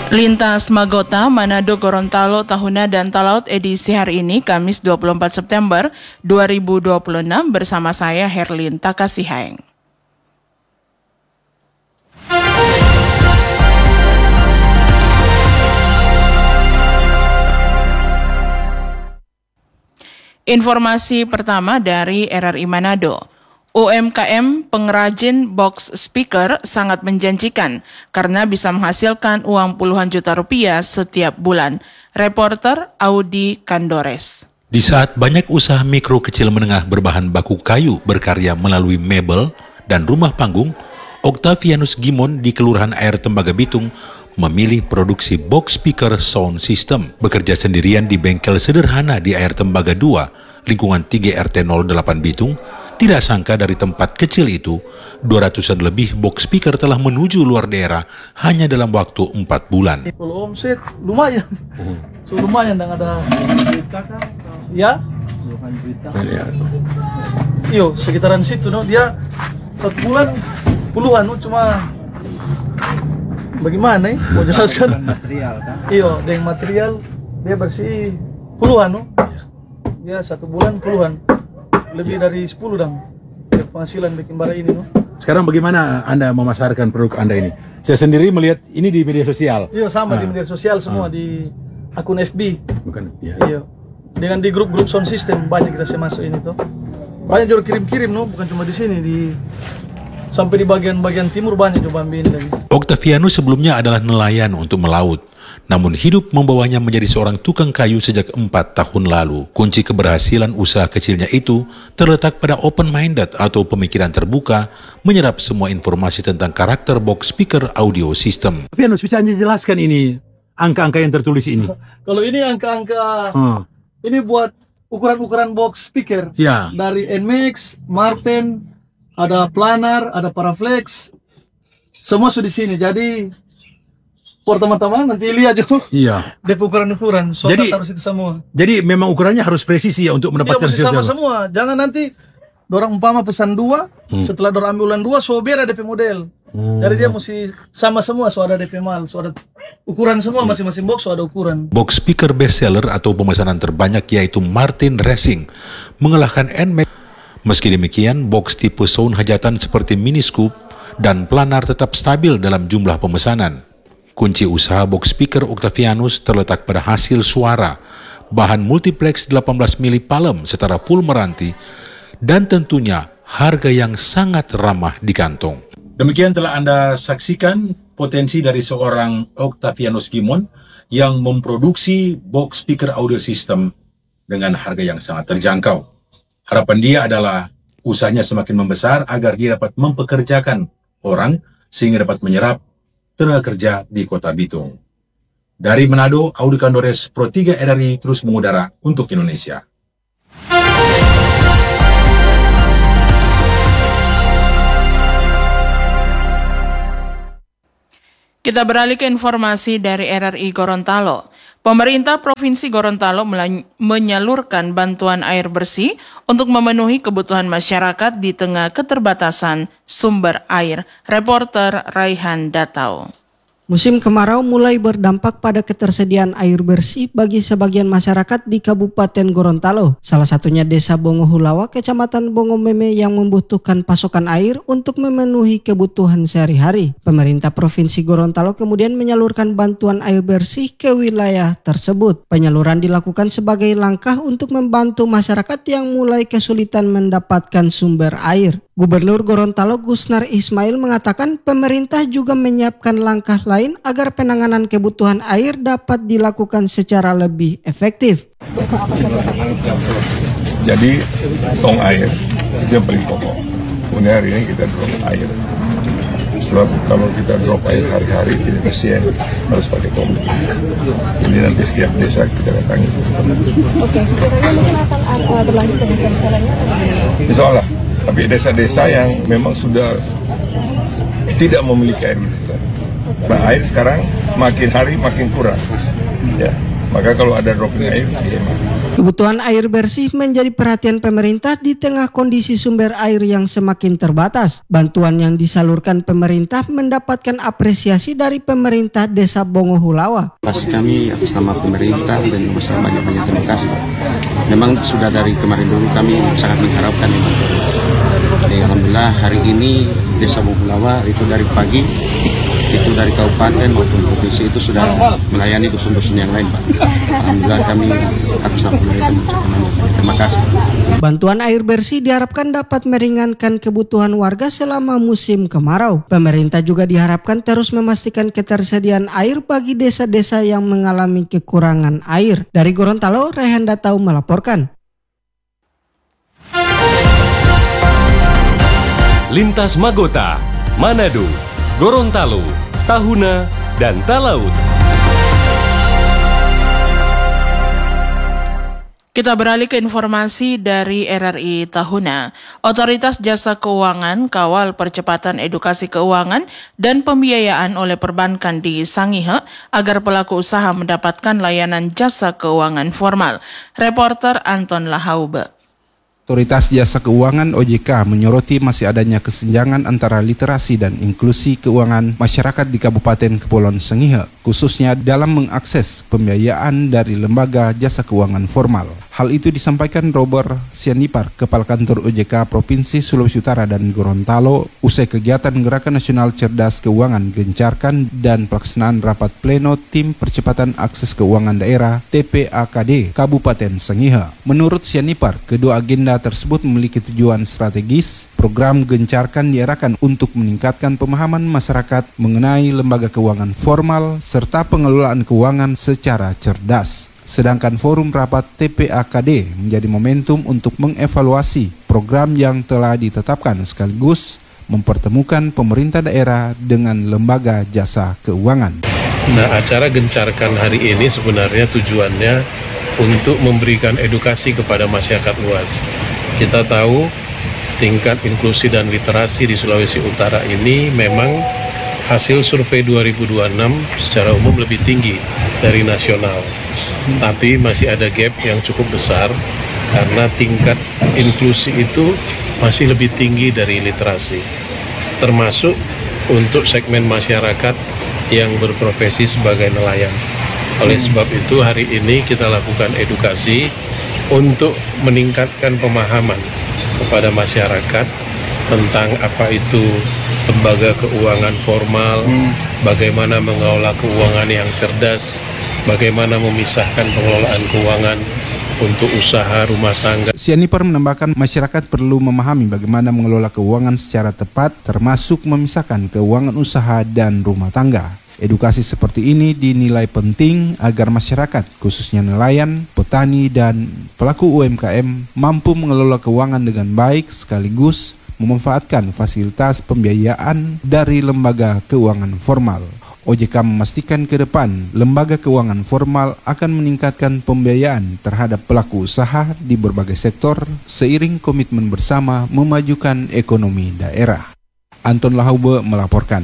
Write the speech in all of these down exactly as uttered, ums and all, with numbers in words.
Lintas Magota, Manado, Gorontalo, Tahuna, dan Talaut edisi hari ini, Kamis dua puluh empat September dua ribu dua puluh enam, bersama saya Herlin Takasihang. Informasi pertama dari R R I Manado. U M K M pengrajin box speaker sangat menjanjikan karena bisa menghasilkan uang puluhan juta rupiah setiap bulan. Reporter Audi Kandores. Di saat banyak usaha mikro kecil menengah berbahan baku kayu berkarya melalui mebel dan rumah panggung, Octavianus Gimon di Kelurahan Air Tembaga Bitung memilih produksi box speaker sound system. Bekerja sendirian di bengkel sederhana di Air Tembaga dua, lingkungan tiga R T nol delapan Bitung, tidak sangka dari tempat kecil itu, dua ratusan lebih box speaker telah menuju luar daerah hanya dalam waktu empat bulan. Kalau omset lumayan, hmm. so lumayan dan ada ya, iyo sekitaran situ, no dia satu bulan puluhan, no cuma bagaimana ya, mau jelaskan? Material kan? Iyo, dengan material dia bersih puluhan, no dia satu bulan puluhan. Lebih dari sepuluh dong penghasilan bikin bara ini, no. Sekarang bagaimana Anda memasarkan produk Anda ini? Saya sendiri melihat ini di media sosial. Iya, sama ah. di media sosial semua, ah. di akun F B. Bukan, ya. Iya. Dengan di grup-grup sound system banyak kita saya masuk ini tuh. Banyak juga kirim-kirim, no, bukan cuma di sini, di sampai di bagian-bagian timur banyak juga ambil lagi. Octavianus sebelumnya adalah nelayan untuk melaut. Namun hidup membawanya menjadi seorang tukang kayu sejak empat tahun lalu. Kunci keberhasilan usaha kecilnya itu terletak pada open-minded atau pemikiran terbuka, menyerap semua informasi tentang karakter box speaker audio system. Octavianus, bisa Anda jelaskan ini, angka-angka yang tertulis ini? Kalau ini angka-angka, hmm. ini buat ukuran-ukuran box speaker. Ya. Dari N M X, Martin, ada planar, ada paraflex, semua sudah di sini. Jadi pertama-tama nanti lihat juga. Iya. D P ukuran-ukuran. So jadi harus itu semua. Jadi memang ukurannya harus presisi ya untuk mendapatkan hasil. Iya, sama semua. Jangan nanti dorang umpama pesan dua, hmm. setelah dorang ambil ulang dua, so biar ada D P model. Hmm. Jadi dia mesti sama semua, so ada D P mal, so ada ukuran semua, masing-masing box so ada ukuran. Box speaker bestseller atau pemesanan terbanyak yaitu Martin Racing mengalahkan N M A X. Meski demikian, box tipe sound hajatan seperti mini scoop dan planar tetap stabil dalam jumlah pemesanan. Kunci usaha box speaker Octavianus terletak pada hasil suara, bahan multiplex delapan belas mili palem setara full meranti, dan tentunya harga yang sangat ramah di kantong. Demikian telah Anda saksikan potensi dari seorang Octavianus Gimon yang memproduksi box speaker audio system dengan harga yang sangat terjangkau. Harapan dia adalah usahanya semakin membesar agar dia dapat mempekerjakan orang sehingga dapat menyerap tenaga kerja di Kota Bitung. Dari Manado, Audi Kandores, Pro tiga R R I terus mengudara untuk Indonesia. Kita beralih ke informasi dari R R I Gorontalo. Pemerintah Provinsi Gorontalo menyalurkan bantuan air bersih untuk memenuhi kebutuhan masyarakat di tengah keterbatasan sumber air. Reporter Raihan Datau. Musim kemarau mulai berdampak pada ketersediaan air bersih bagi sebagian masyarakat di Kabupaten Gorontalo. Salah satunya Desa Bongohulawa, Kecamatan Bongomeme yang membutuhkan pasokan air untuk memenuhi kebutuhan sehari-hari. Pemerintah Provinsi Gorontalo kemudian menyalurkan bantuan air bersih ke wilayah tersebut. Penyaluran dilakukan sebagai langkah untuk membantu masyarakat yang mulai kesulitan mendapatkan sumber air. Gubernur Gorontalo Gusnar Ismail mengatakan pemerintah juga menyiapkan langkah lain agar penanganan kebutuhan air dapat dilakukan secara lebih efektif. Jadi tong air itu yang paling pokok. Kemudian hari ini kita drop air. Sebab kalau kita drop air hari-hari tidak pasien harus pakai tong. Jadi nanti setiap desa kita datangi. Oke, sekiranya mungkin akan uh, berlanjut ke desa-desa lainnya? Insya Allah. Tapi desa-desa yang memang sudah tidak memiliki air bersih. Nah, air sekarang makin hari makin kurang. Ya. Maka kalau ada dropping air, dihemat. Kebutuhan air bersih menjadi perhatian pemerintah di tengah kondisi sumber air yang semakin terbatas. Bantuan yang disalurkan pemerintah mendapatkan apresiasi dari pemerintah Desa Bongohulawa. Pasti kami atas nama pemerintah dan masyarakat banyak-banyak terima kasih. Memang sudah dari kemarin dulu kami sangat mengharapkan ini. Jadi, alhamdulillah hari ini Desa Bongohulawa itu dari pagi itu dari kabupaten maupun provinsi itu sudah melayani dusun-dusun yang lain, Pak. Alhamdulillah kami atas nama pemerintah mengucapkan terima kasih. Bantuan air bersih diharapkan dapat meringankan kebutuhan warga selama musim kemarau. Pemerintah juga diharapkan terus memastikan ketersediaan air bagi desa-desa yang mengalami kekurangan air. Dari Gorontalo, Rehan Datau melaporkan. Lintas Magota, Manado, Gorontalo, Tahuna, dan Talaut. Kita beralih ke informasi dari R R I Tahuna. Otoritas Jasa Keuangan kawal percepatan edukasi keuangan dan pembiayaan oleh perbankan di Sangihe agar pelaku usaha mendapatkan layanan jasa keuangan formal. Reporter Anton Lahaube. Otoritas Jasa Keuangan O J K menyoroti masih adanya kesenjangan antara literasi dan inklusi keuangan masyarakat di Kabupaten Kepulauan Sangihe, khususnya dalam mengakses pembiayaan dari lembaga jasa keuangan formal. Hal itu disampaikan Robert Sianipar, Kepala Kantor O J K Provinsi Sulawesi Utara dan Gorontalo, usai kegiatan Gerakan Nasional Cerdas Keuangan Gencarkan dan pelaksanaan rapat pleno Tim Percepatan Akses Keuangan Daerah T P A K D Kabupaten Sangihe. Menurut Sianipar, kedua agenda tersebut memiliki tujuan strategis. Program Gencarkan diarahkan untuk meningkatkan pemahaman masyarakat mengenai lembaga keuangan formal serta pengelolaan keuangan secara cerdas. Sedangkan forum rapat T P A K D menjadi momentum untuk mengevaluasi program yang telah ditetapkan sekaligus mempertemukan pemerintah daerah dengan lembaga jasa keuangan. Nah, acara Gencarkan hari ini sebenarnya tujuannya untuk memberikan edukasi kepada masyarakat luas. Kita tahu tingkat inklusi dan literasi di Sulawesi Utara ini memang hasil survei dua ribu dua puluh enam secara umum lebih tinggi dari nasional. Tapi masih ada gap yang cukup besar karena tingkat inklusi itu masih lebih tinggi dari literasi. Termasuk untuk segmen masyarakat yang berprofesi sebagai nelayan. Oleh sebab itu hari ini kita lakukan edukasi untuk meningkatkan pemahaman kepada masyarakat tentang apa itu lembaga keuangan formal, bagaimana mengelola keuangan yang cerdas, bagaimana memisahkan pengelolaan keuangan untuk usaha rumah tangga. Sianipar menambahkan masyarakat perlu memahami bagaimana mengelola keuangan secara tepat, termasuk memisahkan keuangan usaha dan rumah tangga. Edukasi seperti ini dinilai penting agar masyarakat, khususnya nelayan, petani, dan pelaku U M K M mampu mengelola keuangan dengan baik sekaligus memanfaatkan fasilitas pembiayaan dari lembaga keuangan formal. O J K memastikan ke depan lembaga keuangan formal akan meningkatkan pembiayaan terhadap pelaku usaha di berbagai sektor seiring komitmen bersama memajukan ekonomi daerah. Anton Lahaube melaporkan.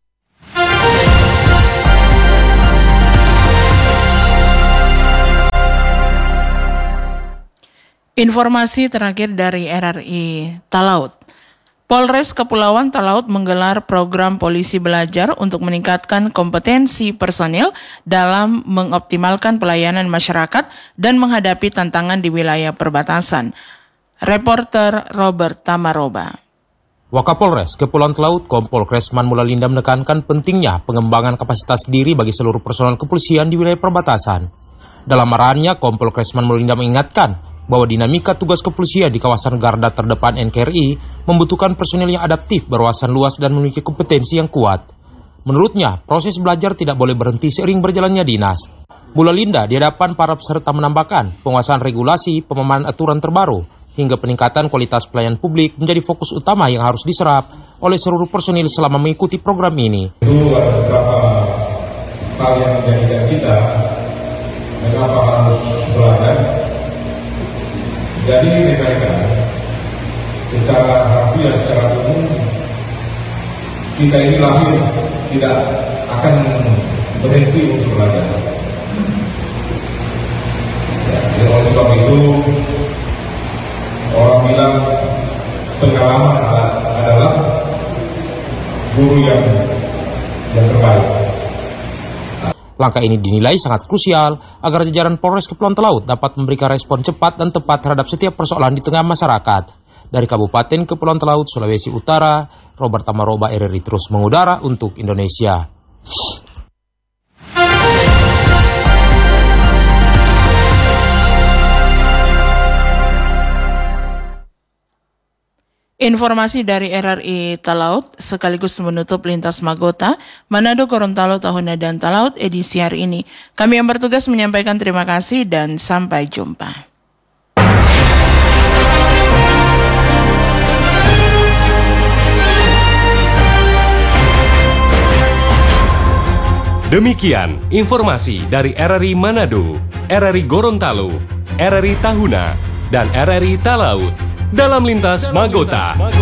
Informasi terakhir dari R R I Talaut. Polres Kepulauan Talaut menggelar program polisi belajar untuk meningkatkan kompetensi personil dalam mengoptimalkan pelayanan masyarakat dan menghadapi tantangan di wilayah perbatasan. Reporter Robert Tamaroba. Wakapolres Kepulauan Talaut Kompol Kresman Mulalinda menekankan pentingnya pengembangan kapasitas diri bagi seluruh personel kepolisian di wilayah perbatasan. Dalam arahannya, Kompol Kresman Mulalinda mengingatkan bahwa dinamika tugas kepolisian di kawasan garda terdepan N K R I membutuhkan personil yang adaptif, berwawasan luas, dan memiliki kompetensi yang kuat. Menurutnya, proses belajar tidak boleh berhenti seiring berjalannya dinas. Mulalinda di hadapan para peserta menambahkan penguasaan regulasi, pemahaman aturan terbaru, hingga peningkatan kualitas pelayanan publik menjadi fokus utama yang harus diserap oleh seluruh personil selama mengikuti program ini. Itu ada beberapa hal yang menjadikan kita mengapa harus belajar. Jadi mereka secara harfiah, secara umum kita ini lahir tidak akan berhenti untuk belajar. Langkah ini dinilai sangat krusial agar jajaran Polres Kepulauan Talaut dapat memberikan respon cepat dan tepat terhadap setiap persoalan di tengah masyarakat. Dari Kabupaten Kepulauan Talaut, Sulawesi Utara, Robert Tamaroba, R R I terus mengudara untuk Indonesia. Informasi dari R R I Talaut sekaligus menutup lintas Magota, Manado, Gorontalo, Tahuna, dan Talaut edisi hari ini. Kami yang bertugas menyampaikan terima kasih dan sampai jumpa. Demikian informasi dari R R I Manado, R R I Gorontalo, R R I Tahuna, dan R R I Talaut dalam Lintas Magota.